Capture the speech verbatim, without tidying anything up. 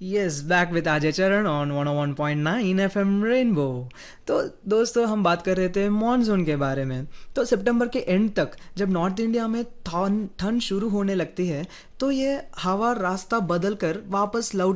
Yes, back with Ajay चरण on one O one point nine FM rainbow. तो दोस्तों, हम बात कर रहे थे मॉनसून के बारे में। तो सितंबर के एंड तक जब नॉर्थ इंडिया में ठंड ठंड शुरू होने लगती है, तो ये हवा रास्ता बदल कर वापस लौट